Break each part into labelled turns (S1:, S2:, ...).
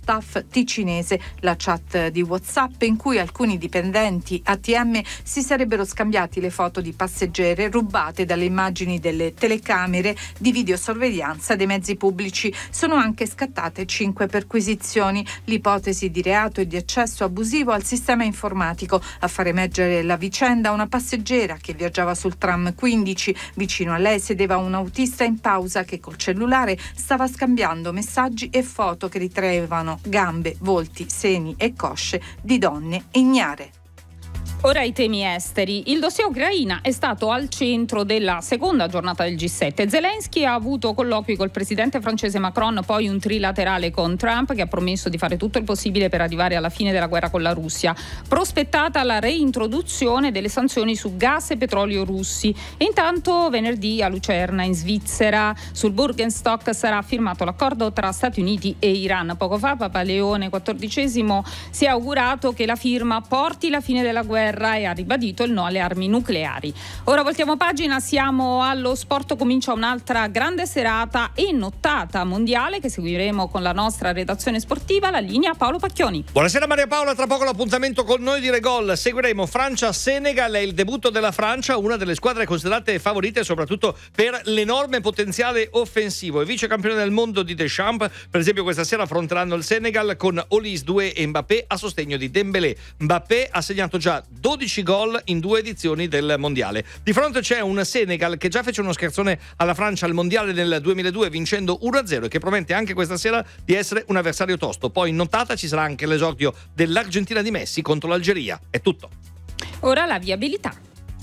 S1: staff ticinese. La chat di WhatsApp in cui alcuni dipendenti ATM si sarebbero scambiati le foto di passeggere rubate dalle immagini delle telecamere di videosorveglianza dei mezzi pubblici. Sono anche scattate 5 perquisizioni. L'ipotesi di reato e di accesso abusivo al sistema informatico. A far emergere la vicenda una passeggera che viaggiava sul tram 15. Vicino a lei sedeva un autista in pausa che col cellulare stava scambiando messaggi e foto che ritraevano gambe, volti, seni e cosce di donne ignare.
S2: Ora i temi esteri. Il dossier Ucraina è stato al centro della seconda giornata del G7. Zelensky ha avuto colloqui col presidente francese Macron, poi un trilaterale con Trump che ha promesso di fare tutto il possibile per arrivare alla fine della guerra con la Russia. Prospettata la reintroduzione delle sanzioni su gas e petrolio russi. E intanto venerdì a Lucerna in Svizzera sul Bürgenstock sarà firmato l'accordo tra Stati Uniti e Iran. Poco fa Papa Leone XIV si è augurato che la firma porti la fine della guerra e ha ribadito il no alle armi nucleari. Ora voltiamo pagina, siamo allo sport, comincia un'altra grande serata e nottata mondiale che seguiremo con la nostra redazione sportiva, la linea Paolo Pacchioni.
S3: Buonasera Maria Paola, tra poco l'appuntamento con noi di Regol, seguiremo Francia-Senegal, è il debutto della Francia, una delle squadre considerate favorite soprattutto per l'enorme potenziale offensivo. Il vice campione del mondo di Deschamps, per esempio questa sera affronteranno il Senegal con Olis, Doué e Mbappé a sostegno di Dembélé. Mbappé ha segnato già 12 gol in 2 edizioni del mondiale. Di fronte c'è un Senegal che già fece uno scherzone alla Francia al mondiale nel 2002 vincendo 1-0 e che promette anche questa sera di essere un avversario tosto. Poi in nottata ci sarà anche l'esordio dell'Argentina di Messi contro l'Algeria. È tutto.
S2: Ora la viabilità.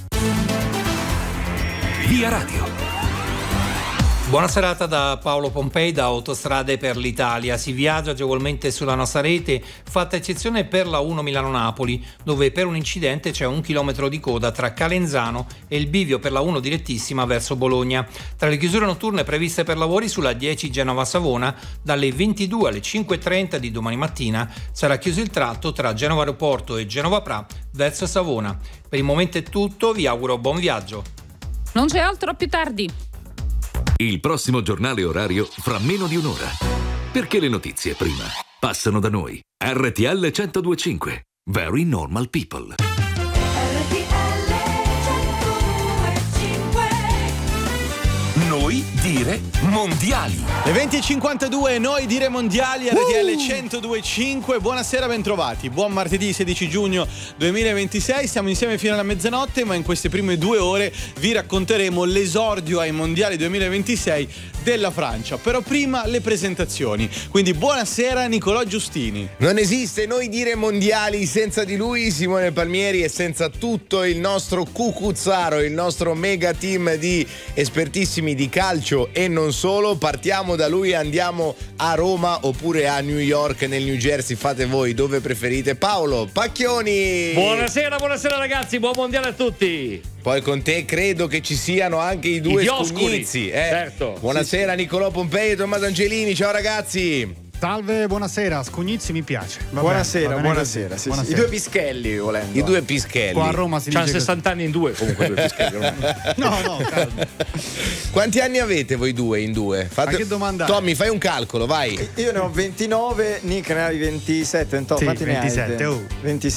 S4: Via Radio. Buona serata da Paolo Pompei da Autostrade per l'Italia. Si viaggia agevolmente sulla nostra rete, fatta eccezione per la 1 Milano-Napoli, dove per un incidente c'è 1 chilometro di coda tra Calenzano e il bivio per la 1 direttissima verso Bologna. Tra le chiusure notturne previste per lavori sulla 10 Genova-Savona, dalle 22 alle 5.30 di domani mattina sarà chiuso il tratto tra Genova Aeroporto e Genova Pra verso Savona. Per il momento è tutto, vi auguro buon viaggio.
S2: Non c'è altro, a più tardi.
S5: Il prossimo giornale orario fra meno di un'ora. Perché le notizie prima passano da noi. RTL 102.5. Very normal people. Noi dire mondiali.
S6: Le 20.52, noi dire mondiali, RTL 102.5. Buonasera, bentrovati. Buon martedì 16 giugno 2026. Siamo insieme fino alla mezzanotte, ma in queste prime 2 ore vi racconteremo l'esordio ai mondiali 2026 della Francia. Però prima le presentazioni. Quindi buonasera Nicolò Giustini.
S7: Non esiste noi dire mondiali senza di lui, Simone Palmieri, e senza tutto il nostro cucuzzaro, il nostro mega team di espertissimi di calcio e non solo. Partiamo da lui e andiamo a Roma oppure a New York, nel New Jersey, fate voi dove preferite. Paolo Pacchioni.
S3: Buonasera ragazzi, buon mondiale a tutti.
S7: Poi con te credo che ci siano anche i due Scugnizi.
S3: Certo.
S7: Buonasera Niccolò Pompei e Tommaso Angelini, ciao ragazzi.
S8: Salve, buonasera, Scugnizzi mi piace.
S6: Buonasera.
S8: Buonasera.
S6: I due Pischelli, volendo.
S7: I due Pischelli.
S8: Qua a Roma si dice
S3: 60 anni in 2 comunque due Pischelli.
S8: No, calma.
S7: Quanti anni avete voi due in due?
S8: Ma che domanda
S7: Tommy, fai un calcolo, vai.
S9: Io ne ho 29, Nick ne ha 27,
S8: Sì,
S9: quanti
S8: 27,
S9: ne hai?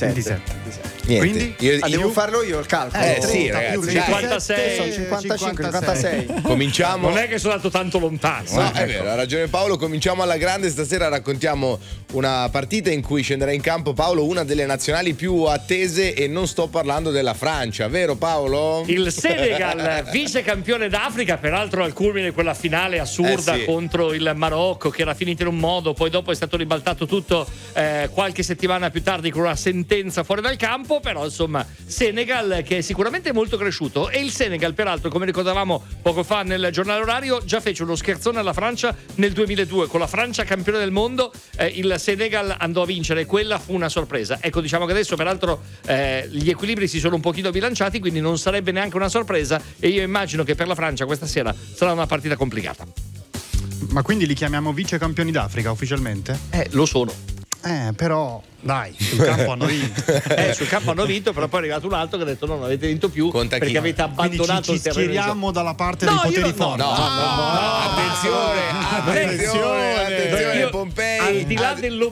S9: 27.
S7: Niente.
S8: Quindi?
S9: Devo farlo io il calcolo.
S7: Sì,
S8: 30
S7: ragazzi,
S8: più
S7: dai.
S3: 56.
S9: Sono 55, 56.
S7: Cominciamo.
S3: Non è che sono andato tanto lontano.
S7: No, è vero, ha ragione Paolo, cominciamo alla grande. Stasera raccontiamo una partita in cui scenderà in campo, Paolo, una delle nazionali più attese, e non sto parlando della Francia, vero Paolo?
S3: Il Senegal, vice campione d'Africa, peraltro al culmine quella finale assurda contro il Marocco, che era finita in un modo, poi dopo è stato ribaltato tutto qualche settimana più tardi con una sentenza fuori dal campo. Però insomma Senegal che è sicuramente molto cresciuto, e il Senegal peraltro, come ricordavamo poco fa nel giornale orario, già fece uno scherzone alla Francia nel 2002 con la Francia campione del mondo. Il Senegal andò a vincere, quella fu una sorpresa. Ecco, diciamo che adesso peraltro gli equilibri si sono un pochino bilanciati, quindi non sarebbe neanche una sorpresa, e io immagino che per la Francia questa sera sarà una partita complicata.
S8: Ma quindi li chiamiamo vice campioni d'Africa ufficialmente?
S3: Lo sono.
S8: Però dai, sul campo hanno vinto.
S3: Sul campo hanno vinto, però poi è arrivato un altro che ha detto no, non avete vinto più.
S7: Conta
S3: perché
S7: chi?
S3: avete abbandonato
S8: Quindi ci schieriamo dalla parte dei poteri forti.
S7: Attenzione, Pompei.
S3: Al di là